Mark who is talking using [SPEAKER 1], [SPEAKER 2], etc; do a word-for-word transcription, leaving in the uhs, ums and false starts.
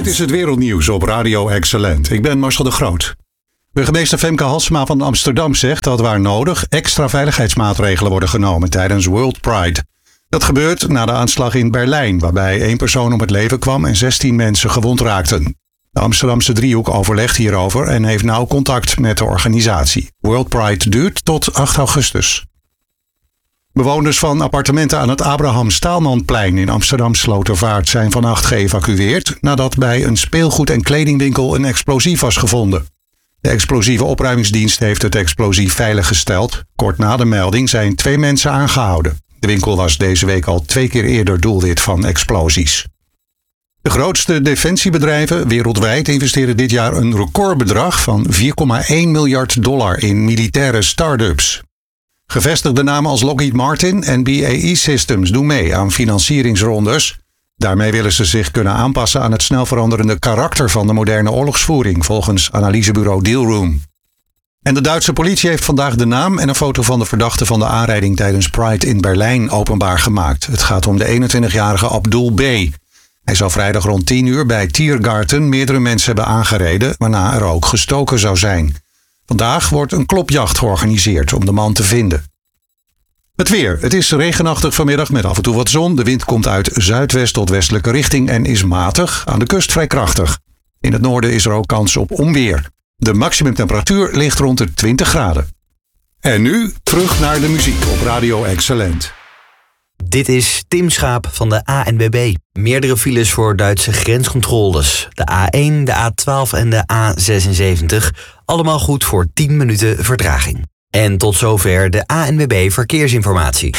[SPEAKER 1] Dit is het wereldnieuws op Radio Excellent. Ik ben Marcel de Groot. Burgemeester Femke Halsema van Amsterdam zegt dat waar nodig extra veiligheidsmaatregelen worden genomen tijdens World Pride. Dat gebeurt na de aanslag in Berlijn, waarbij één persoon om het leven kwam en zestien mensen gewond raakten. De Amsterdamse driehoek overlegt hierover en heeft nauw contact met de organisatie. World Pride duurt tot acht augustus. Bewoners van appartementen aan het Abraham Staalmanplein in Amsterdam Slotervaart zijn vannacht geëvacueerd nadat bij een speelgoed- en kledingwinkel een explosief was gevonden. De explosieve opruimingsdienst heeft het explosief veilig gesteld. Kort na de melding zijn twee mensen aangehouden. De winkel was deze week al twee keer eerder doelwit van explosies. De grootste defensiebedrijven wereldwijd investeren dit jaar een recordbedrag van vier komma één miljard dollar in militaire start-ups. Gevestigde namen als Lockheed Martin en B A E Systems doen mee aan financieringsrondes. Daarmee willen ze zich kunnen aanpassen aan het snel veranderende karakter van de moderne oorlogsvoering, volgens analysebureau Dealroom. En de Duitse politie heeft vandaag de naam en een foto van de verdachte van de aanrijding tijdens Pride in Berlijn openbaar gemaakt. Het gaat om de eenentwintigjarige Abdul B. Hij zou vrijdag rond tien uur bij Tiergarten meerdere mensen hebben aangereden, waarna er ook gestoken zou zijn. Vandaag wordt een klopjacht georganiseerd om de man te vinden. Het weer. Het is regenachtig vanmiddag met af en toe wat zon. De wind komt uit zuidwest tot westelijke richting en is matig, aan de kust vrij krachtig. In het noorden is er ook kans op onweer. De maximumtemperatuur ligt rond de twintig graden. En nu terug naar de muziek op Radio Excellent.
[SPEAKER 2] Dit is Tim Schaap van de A N W B. Meerdere files voor Duitse grenscontroles. De A één, de A twaalf en de A zesenzeventig. Allemaal goed voor tien minuten vertraging. En tot zover de A N W B Verkeersinformatie.